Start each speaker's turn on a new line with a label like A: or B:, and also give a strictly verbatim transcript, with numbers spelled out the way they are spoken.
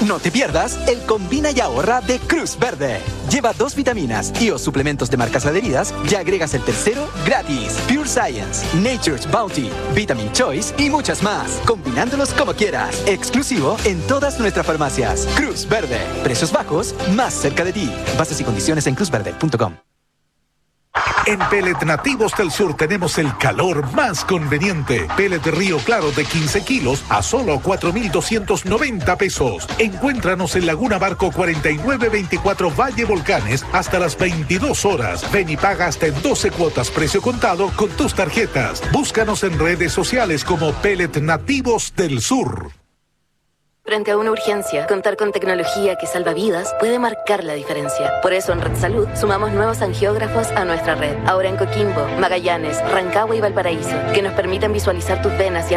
A: No te pierdas el Combina y Ahorra de Cruz Verde. Lleva dos vitaminas y o suplementos de marcas adheridas y agregas el tercero gratis. Pure Science, Nature's Bounty, Vitamin Choice y muchas más. Combinándolos como quieras. Exclusivo en todas nuestras farmacias. Cruz Verde. Precios bajos, más cerca de ti. Bases y condiciones en cruz verde punto com.
B: En Pellet Nativos del Sur tenemos el calor más conveniente. Pellet de Río Claro de quince kilos a solo cuatro mil doscientos noventa pesos. Encuéntranos en Laguna Barco cuarenta y nueve veinticuatro Valle Volcanes hasta las veintidós horas. Ven y paga hasta en doce cuotas precio contado con tus tarjetas. Búscanos en redes sociales como Pellet Nativos del Sur.
C: Frente a una urgencia, contar con tecnología que salva vidas puede marcar la diferencia. Por eso en Red Salud sumamos nuevos angiógrafos a nuestra red. Ahora en Coquimbo, Magallanes, Rancagua y Valparaíso, que nos permiten visualizar tus venas y